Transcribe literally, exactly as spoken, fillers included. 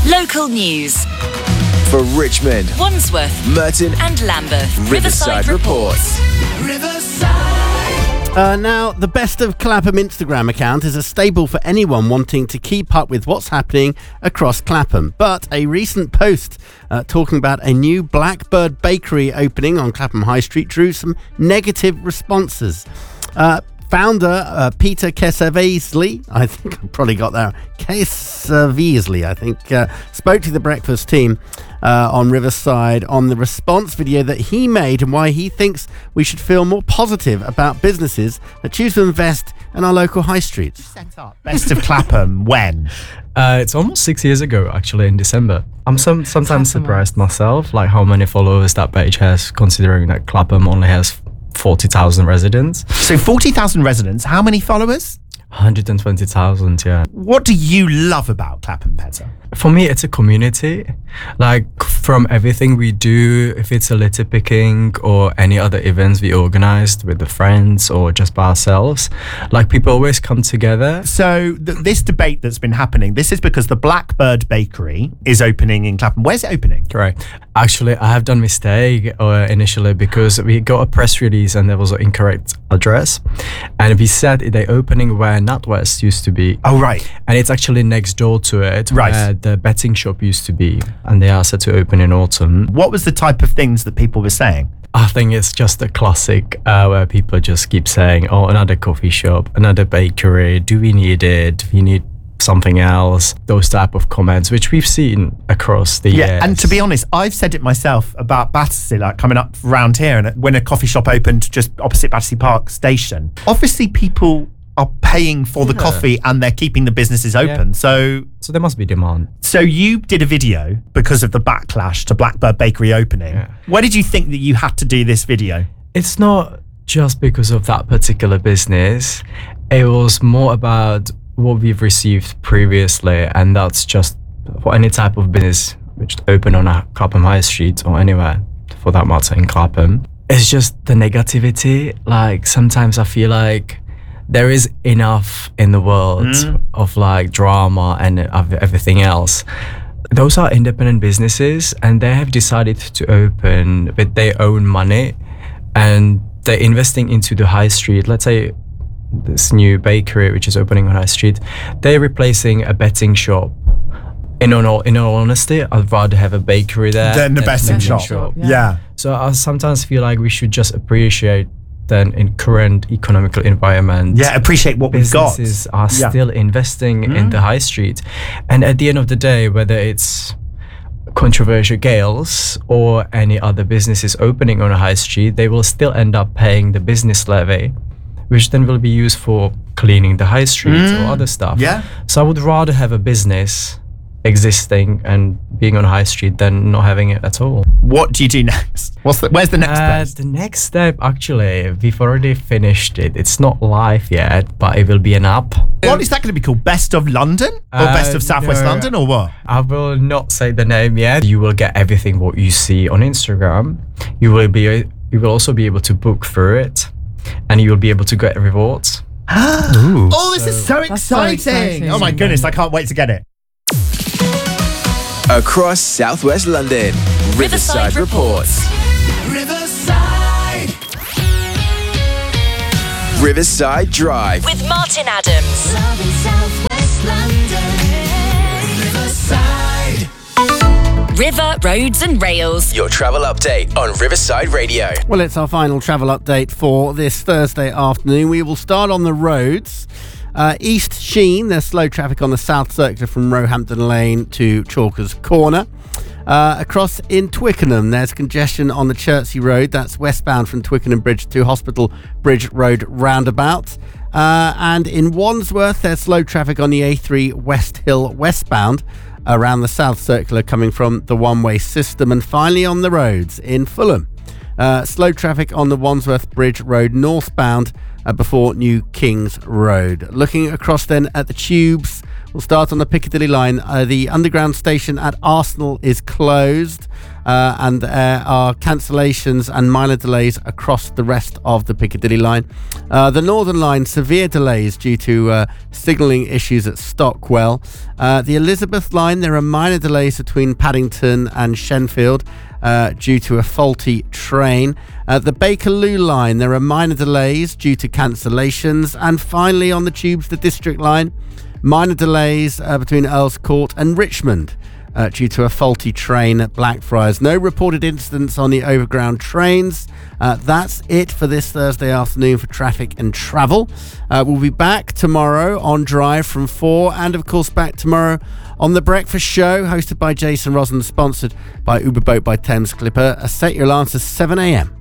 Local news. For Richmond, Wandsworth, Merton and Lambeth. Riverside, Riverside reports. Riverside. Uh, now, the Best of Clapham Instagram account is a staple for anyone wanting to keep up with what's happening across Clapham. But a recent post uh, talking about a new Blackbird bakery opening on Clapham High Street drew some negative responses. Uh, Founder uh, Peter Kesavesley, I think I probably got that, Kesavesley, I think, uh, spoke to the breakfast team uh, on Riverside on the response video that he made and why he thinks we should feel more positive about businesses that choose to invest in our local high streets. Set up Best of Clapham when? Uh, it's almost six years ago, actually, in December. I'm some, sometimes surprised myself, like how many followers that page has, considering that Clapham only has forty thousand residents. So forty thousand residents, how many followers? one hundred twenty thousand, yeah. What do you love about Clapham, Petter? For me, it's a community. Like, from everything we do, if it's a litter picking or any other events we organized with the friends or just by ourselves, like, people always come together. So th- this debate that's been happening, this is because the Blackbird Bakery is opening in Clapham. Where's it opening? Correct. Actually, I have done mistake uh, initially because we got a press release and there was an incorrect address. And we said they're opening where NatWest used to be. Oh, right. And it's actually next door to it, Right. where the betting shop used to be. And they are set to open in autumn. What was the type of things that people were saying? I think it's just a classic uh, where people just keep saying, oh, another coffee shop, another bakery, do we need it? We need something else. Those type of comments, which we've seen across the Yeah, years. and to be honest, I've said it myself about Battersea, like coming up round here, and when a coffee shop opened just opposite Battersea Park Station, obviously people are paying for the Yeah. coffee and they're keeping the businesses open. Yeah. So, So there must be demand. so you did a video because of the backlash to Blackbird Bakery opening. Yeah. Why did you think that you had to do this video? It's not just because of that particular business. It was more about what we've received previously, and that's just for any type of business which open on a Clapham High Street or anywhere for that matter in Clapham. It's just the negativity. Like, sometimes I feel like there is enough in the world Mm. of like drama and of everything else. Those are independent businesses and they have decided to open with their own money and they're investing into the high street. Let's say this new bakery which is opening on high street, they're replacing a betting shop. In all, in all honesty, I'd rather have a bakery there Then the than a betting betting shop. Yeah. So I sometimes feel like we should just appreciate then in current economical environment. Yeah, appreciate what we've got. Businesses are Yeah. still investing Mm. in the high street. And at the end of the day, whether it's controversial Gales or any other businesses opening on a high street, they will still end up paying the business levy, which then will be used for cleaning the high street Mm. or other stuff. Yeah. So I would rather have a business existing and being on a high street than not having it at all. What do you do next? What's the, where's the next Uh, post? the next step, actually, we've already finished it. It's not live yet, but it will be an app. What is that going to be called? Best of London? Or Uh, Best of Southwest no. London or what? I will not say the name yet. You will get everything what you see on Instagram. You will be. You will also be able to book through it, and you will be able to get rewards. Ooh. Oh, this is so That's so exciting. exciting. Oh my goodness, I can't wait to get it. Across Southwest London, Riverside, Riverside reports. Riverside. Riverside Drive. With Martin Adams. Loving Southwest London. Riverside. River, roads and rails. Your travel update on Riverside Radio. Well, it's our final travel update for this Thursday afternoon. We will start on the roads. Uh, East Sheen, there's slow traffic on the South Circular from Roehampton Lane to Chalkers Corner. Uh, across in Twickenham, there's congestion on the Chertsey Road. That's westbound from Twickenham Bridge to Hospital Bridge Road roundabout. Uh, and in Wandsworth, there's slow traffic on the A three West Hill westbound around the South Circular coming from the one-way system. And finally on the roads in Fulham, uh, slow traffic on the Wandsworth Bridge Road northbound uh, before New Kings Road. Looking across then at the tubes, we'll start on the Piccadilly line. Uh, the underground station at Arsenal is closed. uh, and there are cancellations and minor delays across the rest of the Piccadilly line. Uh, the Northern line, severe delays due to uh, signalling issues at Stockwell. Uh, the Elizabeth line, there are minor delays between Paddington and Shenfield uh, due to a faulty train. Uh, the Bakerloo line, there are minor delays due to cancellations. And finally, on the tubes, the District line, minor delays uh, between Earls Court and Richmond uh, due to a faulty train at Blackfriars. No reported incidents on the overground trains. Uh, that's it for this Thursday afternoon for traffic and travel. Uh, we'll be back tomorrow on Drive from four, and of course back tomorrow on The Breakfast Show, hosted by Jason Rosen, sponsored by Uber Boat by Thames Clipper. Uh, set your alarms to seven a.m.